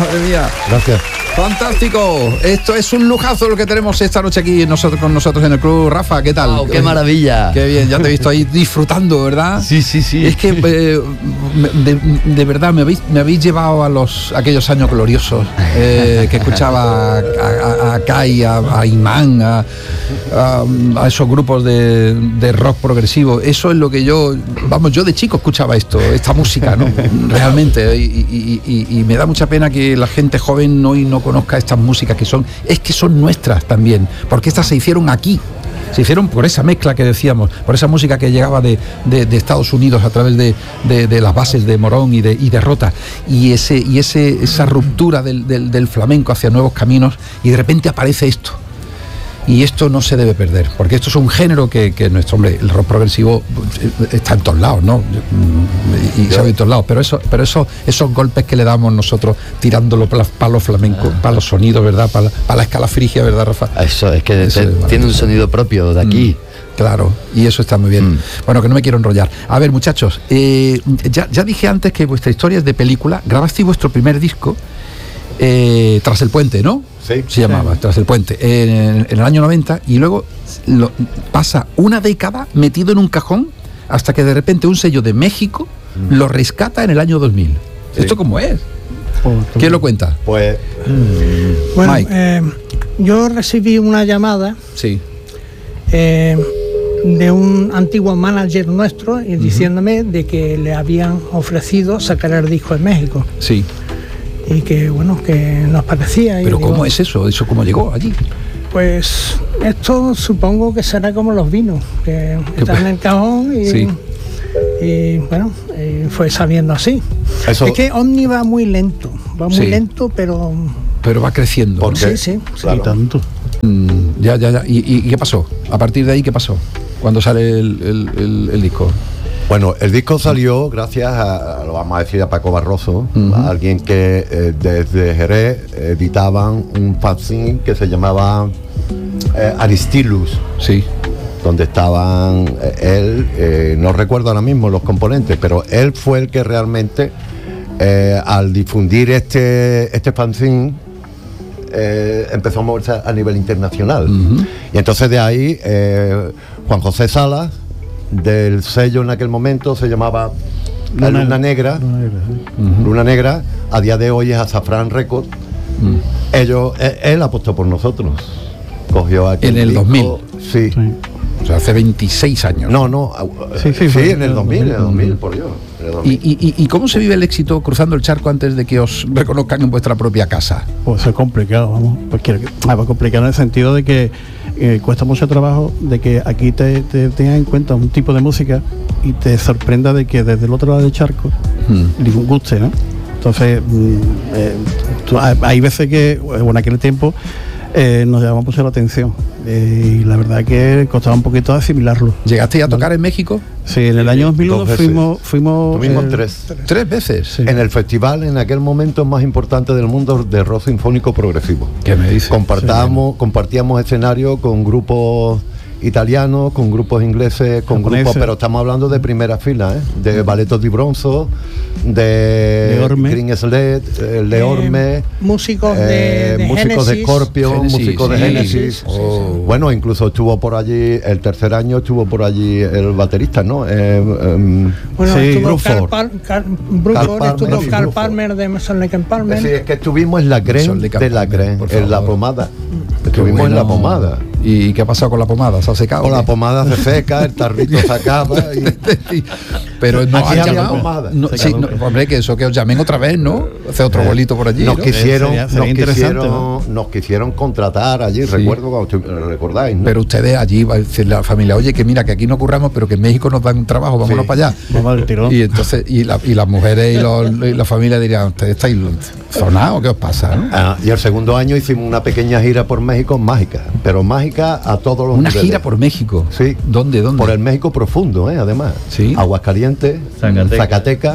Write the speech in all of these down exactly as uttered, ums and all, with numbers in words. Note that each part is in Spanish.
Madre mía. Gracias. Fantástico, esto es un lujazo lo que tenemos esta noche aquí nosotros con nosotros en el club. Rafa, ¿qué tal? Wow, ¡qué maravilla! Qué bien, ya te he visto ahí disfrutando, ¿verdad? Sí, sí, sí. Es que eh, de, de verdad me habéis, me habéis llevado a los aquellos años gloriosos eh, que escuchaba a, a, a Kai, a, a Imán, a, a, a esos grupos de, de rock progresivo. Eso es lo que yo, vamos, yo de chico escuchaba esto, esta música, ¿no? Realmente, y, y, y, y me da mucha pena que la gente joven hoy no conozca estas músicas que son, es que son nuestras también, porque estas se hicieron aquí, se hicieron por esa mezcla que decíamos, por esa música que llegaba de, de, de Estados Unidos a través de, de, de las bases de Morón y de, y de Rota, y ese y ese esa ruptura del, del, del flamenco hacia nuevos caminos, y de repente aparece esto. Y esto no se debe perder, porque esto es un género que, que nuestro hombre, el rock progresivo está en todos lados, ¿no? Y se ve en todos lados, pero eso, pero eso, esos golpes que le damos nosotros tirándolo para, para los flamencos, para los sonidos, ¿verdad? Para, para la escala frigia, ¿verdad, Rafa? Eso, es que eso te, es tiene un sonido propio de aquí. Mm, claro, y eso está muy bien. Mm. Bueno, que no me quiero enrollar. A ver, muchachos, eh, ya, ya dije antes que vuestra historia es de película. Grabasteis vuestro primer disco eh, Tras el Puente, ¿no? Sí, se llamaba, sí. Tras el Puente, en, en el año noventa, y luego lo, pasa una década metido en un cajón hasta que de repente un sello de México mm. lo rescata en el año dos mil. Sí. ¿Esto cómo es? Oh, ¿quién lo cuenta? Pues... Mm. Bueno, eh, yo recibí una llamada sí. eh, de un antiguo manager nuestro y uh-huh. diciéndome de que le habían ofrecido sacar el disco en México. Sí. Y que bueno, que nos parecía. ¿Pero y cómo digo, es eso? ¿Eso cómo llegó allí? Pues esto supongo que será como los vinos, que están en el cajón y, sí. y bueno, y fue saliendo así. Eso... Es que Omni va muy lento, va muy sí. lento, pero... Pero va creciendo. ¿Por qué? Sí, sí. Claro. sí. tanto. Mm, ya, ya, ya. ¿Y, y, ¿Y qué pasó? A partir de ahí, ¿qué pasó? Cuando sale el, el, el, el disco. Bueno, el disco salió gracias a, lo vamos a decir, a Paco Barroso, uh-huh. a alguien que eh, desde Jerez editaban un fanzine que se llamaba eh, Aristilus. Sí. Donde estaban eh, él, eh, no recuerdo ahora mismo los componentes, pero él fue el que realmente, eh, al difundir este, este fanzine, eh, empezó a moverse a nivel internacional. Uh-huh. Y entonces de ahí, eh, Juan José Salas, del sello en aquel momento se llamaba Luna, Luna Negra, Luna Negra, sí. uh-huh. Luna Negra, a día de hoy es Azafrán Records. Uh-huh. Ellos, él, él apostó por nosotros, cogió aquí en el disco, dos mil. Sí. sí. O sea, hace veintiséis años. No, no, sí, sí, sí en el dos mil, en el dos mil, por Dios. ¿Y, y, ¿Y cómo se vive el éxito cruzando el charco antes de que os reconozcan en vuestra propia casa? Pues es complicado, vamos. Pues quiero, pues complicado en el sentido de que eh, cuesta mucho trabajo de que aquí te, te tengas en cuenta un tipo de música y te sorprenda de que desde el otro lado del charco hmm. les guste, ¿no? Entonces, eh, tú, hay veces que, bueno, en aquel tiempo eh, nos llamaba mucho la atención. Eh, y la verdad que costaba un poquito asimilarlo. ¿Llegasteis a tocar ¿no? en México? Sí, en el año dos mil uno fuimos fuimos Tuvimos eh, tres tres veces sí. en el festival en aquel momento más importante del mundo de rock sinfónico progresivo. ¿Qué me dices? Compartábamos, sí. compartíamos escenario con grupos italianos, con grupos ingleses, con Japoneses. Grupos, pero estamos hablando de primera fila, ¿eh? De Balletto di Bronzo, de Leorme. Green Sled, eh, Leorme, eh, músicos de, eh, de músicos Genesis. de Scorpion, Genesis, músicos sí, de Genesis. sí, oh. Bueno, incluso estuvo por allí, el tercer año estuvo por allí el baterista, ¿no? Eh, um, bueno, sí, estuvo Carl, Bruford. Par, Carl, Bruford, Carl estuvo Palmer, Carl Bruford. Palmer de Mason Lake and Palmer. Sí, es que estuvimos en la Gren de la Gren, en la pomada. Estuvimos bueno. en la pomada. ¿Y qué ha pasado con la pomada? ¿Se ha secado? Con la pomada se seca, el tarrito se acaba. Y... Pero no Aquí han había llamado. pomada. No, sí, no, hombre, que eso que os llamen otra vez, ¿no? Hace otro bolito por allí. Nos ¿no? quisieron, sería, sería nos, quisieron ¿no? nos quisieron contratar allí, sí. Recuerdo cuando recordáis, ¿no? Pero ustedes allí va a decir la familia, oye, que mira, que aquí no curramos, pero que en México nos dan un trabajo, vámonos sí. para allá. Vamos al tirón. Y entonces, y, la, y las mujeres y, los, y la familia dirían, ¿ustedes estáis zonados? ¿Qué os pasa? ¿no? Ah, y el segundo año hicimos una pequeña gira por México, mágica, pero mágica a todos los Una niveles. gira por México. Sí. ¿Dónde, dónde? Por el México profundo, ¿eh? Además. Sí. Aguascalientes, Zacatecas, Zacatecas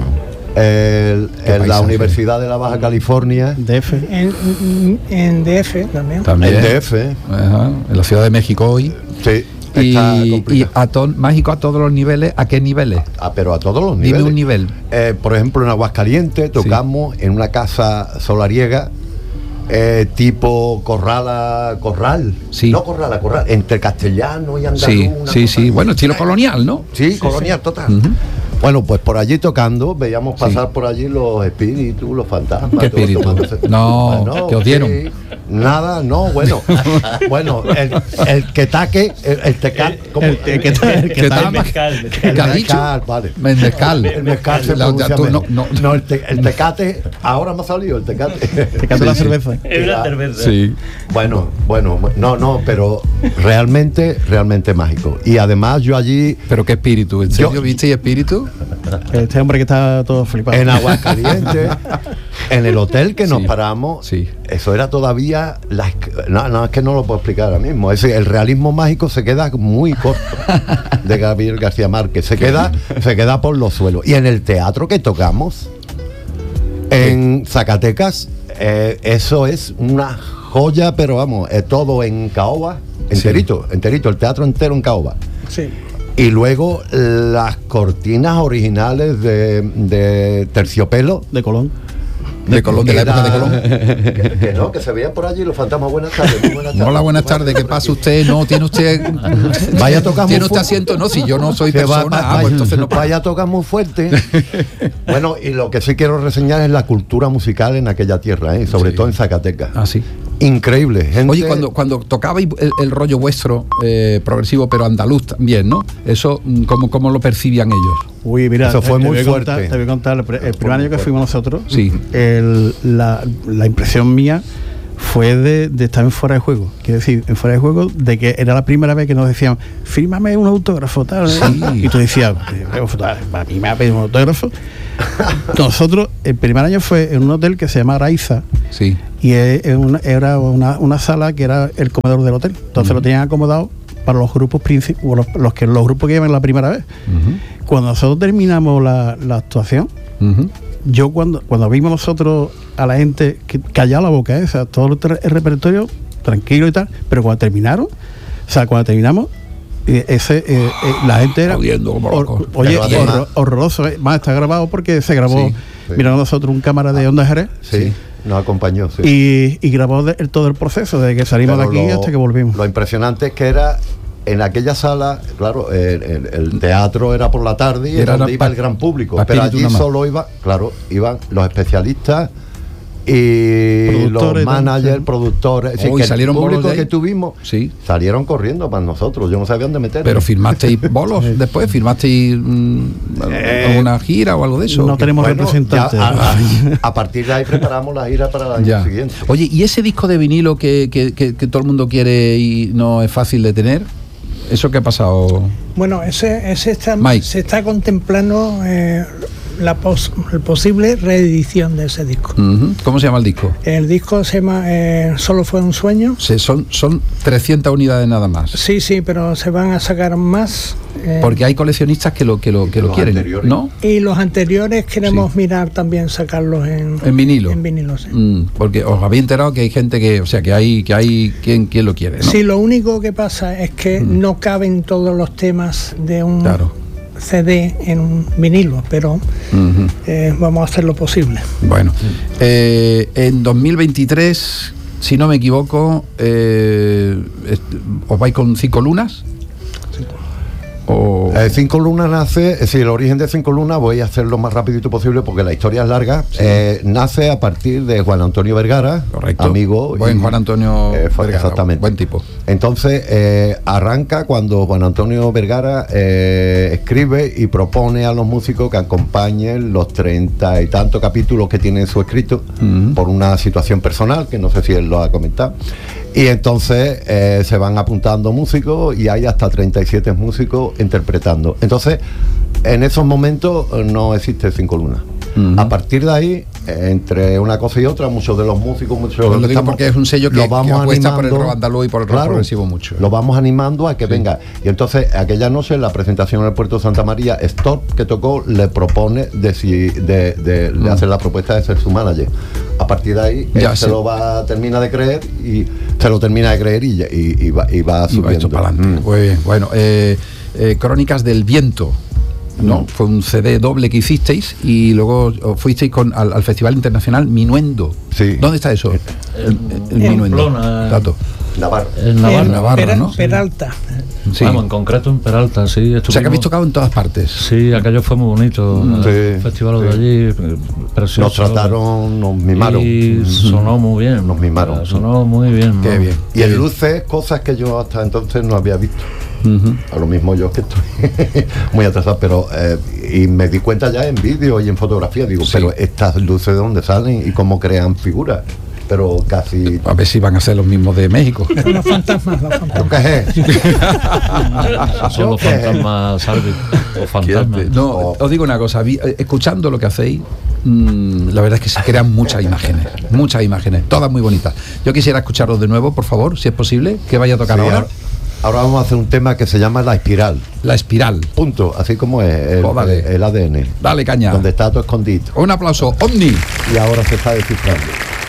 el, en la Universidad de la Baja California. D F. En, en D F también. También. En D F. Ajá. En la Ciudad de México hoy. Sí. Y, y a to, mágico a todos los niveles, ¿a qué niveles? Ah, pero a todos los niveles. Dime un nivel. Eh, por ejemplo, en Aguascalientes tocamos sí. en una casa solariega eh, tipo corrala, corral. Sí. No corrala, corral, entre castellano y andaluz. Sí, sí, sí. Bueno, estilo colonial, ¿no? Sí, sí colonial, sí. total. Uh-huh. Bueno, pues por allí tocando, veíamos pasar sí. por allí los espíritus, los fantasmas. ¿Qué espíritus? No, bueno, te odiaron. Sí, nada, no, bueno. Bueno, el, el que taque, el, el tecal. El, el, el, el, el que taque. Mezcal. El mezcal, vale. El mezcal. El mezcal se pronuncia no, no, no, el, te, el tecate, ahora me ha salido el tecate. Tecate sí, la cerveza. Es una cerveza. Sí. Bueno, bueno, no, no, pero realmente, realmente mágico. Y además yo allí... ¿Pero qué espíritu? ¿En serio viste y espíritu? Este hombre que está todo flipado. En Aguascalientes, en el hotel que nos sí, paramos, sí. eso era todavía... La, no, no, es que no lo puedo explicar ahora mismo. Es, el realismo mágico se queda muy corto de Gabriel García Márquez. Se queda, se queda por los suelos. Y en el teatro que tocamos, en Zacatecas, eh, eso es una joya, pero vamos, es todo en caoba, enterito, sí. enterito, el teatro entero en caoba. Sí. Y luego las cortinas originales de, de terciopelo. De Colón. De Colón, de la época de Colón. Que, que no, que se veían por allí los fantasmas. Buenas tardes. Buenas tardes. Hola, buenas tardes. ¿Qué pasa usted? No, tiene usted. Vaya a tocar muy ¿Tiene usted fuerte. asiento? No, si yo no soy persona. Va, va, ah, pues entonces no. Vaya a tocar muy fuerte. Bueno, y lo que sí quiero reseñar es la cultura musical en aquella tierra, ¿eh? Sobre sí. todo en Zacatecas. Ah, sí. Increíble, gente. Oye, cuando, cuando tocabais el, el rollo vuestro, eh, progresivo, pero andaluz también, ¿no? Eso, ¿cómo, cómo lo percibían ellos? Uy, mira, eso fue te, muy te fuerte. Contar, te voy a contar, el, el primer año que fuimos nosotros, sí. el, la, la impresión mía fue de, de estar en fuera de juego. Quiero decir, en fuera de juego, de que era la primera vez que nos decían, fírmame un autógrafo, tal. Sí. Y tú decías, a mí me ha pedido un autógrafo. Nosotros, el primer año fue en un hotel que se llama Araiza. Sí. Y es una, era una, una sala que era el comedor del hotel. Entonces uh-huh. lo tenían acomodado para los grupos principales, los, los que los grupos que iban la primera vez. Uh-huh. Cuando nosotros terminamos la, la actuación, uh-huh. yo cuando cuando vimos nosotros a la gente que callaba la boca esa, todo el, el repertorio tranquilo y tal, pero cuando terminaron, o sea, cuando terminamos, eh, ese eh, eh, la gente era or, oye, horror, horroroso, eh. Más está grabado porque se grabó, sí, sí. Mira nosotros un cámara de Onda Jerez. Sí. sí. Nos acompañó, sí. Y, y grabó de, el, todo el proceso, desde que salimos Pero de aquí lo, hasta que volvimos. Lo impresionante es que era en aquella sala, claro, el, el, el teatro era por la tarde y era donde iba el gran público, pero allí solo iba, claro, iban los especialistas y los managers, sí. productores. Oh, que salieron el público bolos que tuvimos sí. salieron corriendo para nosotros. Yo no sabía dónde meter. Pero firmasteis bolos después, firmasteis mmm, eh, alguna gira o algo de eso. No tenemos bueno, representantes. Ya, a, a, a partir de ahí preparamos la gira para el año ya. siguiente. Oye, ¿y ese disco de vinilo que, que, que, que todo el mundo quiere y no es fácil de tener? ¿Eso qué ha pasado? Bueno, ese, ese está, Mike. se está contemplando eh, la pos, el posible reedición de ese disco. Uh-huh. ¿Cómo se llama el disco? El disco se llama eh, Solo fue un sueño. Sí, son, son trescientas unidades nada más. Sí, sí, pero se van a sacar más. Eh, Porque hay coleccionistas que lo, que lo, que lo quieren, anteriores. ¿no? Y los anteriores queremos sí. mirar también sacarlos en, en vinilo. En vinilo, sí. Mm, porque os habéis enterado que hay gente que, o sea, que hay que hay quien, quien lo quiere, ¿no? Sí, lo único que pasa es que mm. no caben todos los temas de un claro. C D en un vinilo, pero uh-huh. eh, vamos a hacer lo posible. Bueno, eh, en dos mil veintitrés, si no me equivoco, eh, ¿os vais con Cinco Lunas? Sí. O... Eh, Cinco Lunas nace, es decir, el origen de Cinco Lunas, voy a hacer lo más rapidito posible porque la historia es larga. Sí. Eh, nace a partir de Juan Antonio Vergara, correcto. Amigo. Buen y, Juan Antonio eh, Vergara, exactamente. Buen tipo. Entonces, eh, arranca cuando Juan Antonio Vergara eh, escribe y propone a los músicos que acompañen los treinta y tantos capítulos que tiene en su escrito uh-huh. por una situación personal, que no sé si él lo ha comentado. Y entonces eh, se van apuntando músicos y hay hasta treinta y siete músicos interpretando. Entonces, en esos momentos no existe Cinco Lunas. Uh-huh. A partir de ahí entre una cosa y otra, muchos de los músicos, muchos pues lo digo porque es un sello que, lo vamos que apuesta animando, por el rock andaluz y por el rock claro, progresivo mucho. Lo vamos animando a que sí. venga. Y entonces, aquella noche, en la presentación en el Puerto de Santa María, Stop, que tocó, le propone de, si, de, de, de mm. hacer la propuesta de ser su manager. A partir de ahí, ya, él sí. se lo va, termina de creer y se lo termina de creer y, y, y, va, y va subiendo. Y va para adelante. Mm. Muy bien. Bueno, eh, eh, Crónicas del Viento. ¿No? Fue un C D doble que hicisteis y luego fuisteis con, al, al Festival Internacional Minuendo. Sí. ¿Dónde está eso? El, el, el Minuendo. Dato. Navarra. En Navarra, en Navarra Pera, ¿no? Peralta. Sí. Vamos, en concreto en Peralta, sí. Estuvimos... O sea que habéis tocado en todas partes. Sí, aquello fue muy bonito. Sí, el festival sí. de allí, precioso. Nos trataron, nos mimaron. Y sonó muy bien. Nos mimaron. Sonó muy bien. Qué ¿no? bien. Y en luces, cosas que yo hasta entonces no había visto. Uh-huh. A lo mismo yo que estoy muy atrasado, pero eh, y me di cuenta ya en vídeo y en fotografía, digo, sí. pero estas luces de dónde salen y cómo crean figuras, pero casi... A ver si van a ser los mismos de México. Los fantasmas, los fantasmas. ¿Qué es? Son los fantasmas, ¿sabes? Los fantasmas. No, oh. os digo una cosa, vi, escuchando lo que hacéis, mmm, la verdad es que se crean muchas imágenes, muchas imágenes, todas muy bonitas. Yo quisiera escucharlos de nuevo, por favor, si es posible, que vaya a tocar sí, ahora. Ahora vamos a hacer un tema que se llama La Espiral. La Espiral. Punto, así como es el, oh, el A D N. Dale caña. Donde está tu escondido. Un aplauso, Omni. Y ahora se está descifrando.